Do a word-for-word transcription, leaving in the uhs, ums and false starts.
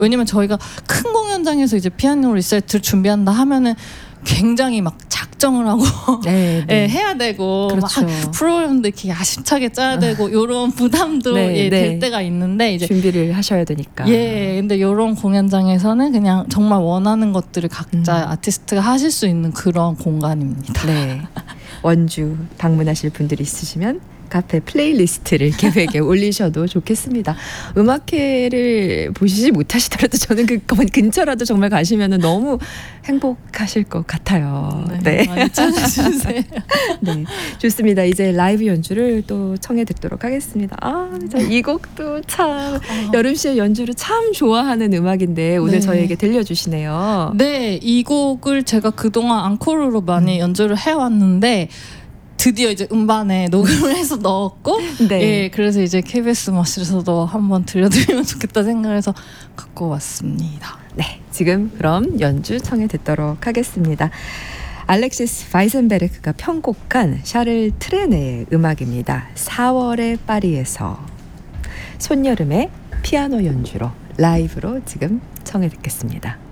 왜냐면 저희가 큰 공연장에서 이제 피아노 리사이트를 준비한다 하면은 굉장히 막 작정을 하고 네, 네. 예, 해야 되고 그렇죠. 막 프로그램도 이렇게 야심차게 짜야 되고 이런 부담도 네, 예, 네. 될 때가 있는데 이제 준비를 하셔야 되니까. 예, 근데 이런 공연장에서는 그냥 정말 원하는 것들을 각자 음. 아티스트가 하실 수 있는 그런 공간입니다. 네. 원주 방문하실 분들이 있으시면 카페 플레이리스트를 계획에 올리셔도 좋겠습니다. 음악회를 보시지 못하시더라도 저는 그 근처라도 정말 가시면 너무 행복하실 것 같아요. 네, 많이 찾아주세요. 네, 좋습니다. 이제 라이브 연주를 또 청해 듣도록 하겠습니다. 아, 이 곡도 참 여름 씨의 연주를 참 좋아하는 음악인데 오늘 네. 저희에게 들려주시네요. 네, 이 곡을 제가 그동안 앙코르로 많이 음. 연주를 해왔는데 드디어 이제 음반에 녹음을 해서 넣었고 네. 예, 그래서 이제 케이비에스 음악실에서도 한번 들려드리면 좋겠다 생각해서 갖고 왔습니다. 네, 지금 그럼 연주 청해 듣도록 하겠습니다. 알렉시스 바이센베르크가 편곡한 샤를 트레네의 음악입니다. 사월의 파리에서. 손여름의 피아노 연주로 라이브로 지금 청해 듣겠습니다.